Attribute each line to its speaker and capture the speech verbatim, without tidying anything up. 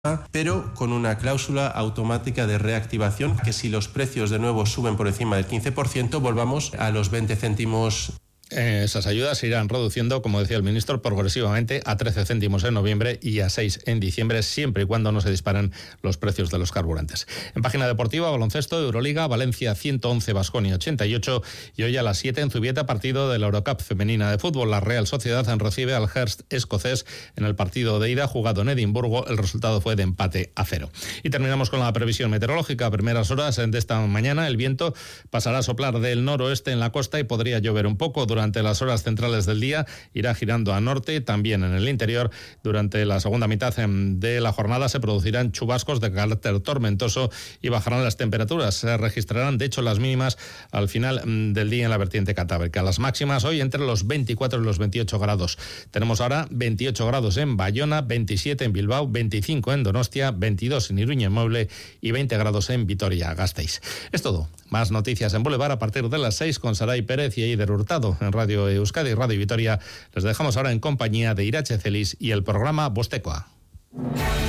Speaker 1: pero con una cláusula automática de reactivación, que si los precios de nuevo suben por encima del quince por ciento, volvamos a los veinte céntimos.
Speaker 2: Esas ayudas se irán reduciendo, como decía el ministro, progresivamente a trece céntimos en noviembre y a seis en diciembre, siempre y cuando no se disparen los precios de los carburantes. En página deportiva, baloncesto, Euroliga, Valencia ciento once, Baskonia ochenta y ocho, y hoy a las siete en Zubieta, partido de la Eurocup femenina de fútbol. La Real Sociedad recibe al Hearst escocés en el partido de ida jugado en Edimburgo. El resultado fue de empate a cero. Y terminamos con la previsión meteorológica. A primeras horas de esta mañana el viento pasará a soplar del noroeste en la costa y podría llover un poco. Durante Durante las horas centrales del día irá girando a norte, también en el interior. Durante la segunda mitad de la jornada se producirán chubascos de carácter tormentoso y bajarán las temperaturas. Se registrarán, de hecho, las mínimas al final del día en la vertiente cantábrica. Las máximas hoy entre los veinticuatro y los veintiocho grados. Tenemos ahora veintiocho grados en Bayona, veintisiete en Bilbao, veinticinco en Donostia, veintidós en Iruña Mueble y veinte grados en Vitoria-Gasteiz. Es todo. Más noticias en Boulevard a partir de las seis con Saray Pérez y Eider Hurtado en Radio Euskadi y Radio Vitoria. Les dejamos ahora en compañía de Irache Celis y el programa Bostekoa.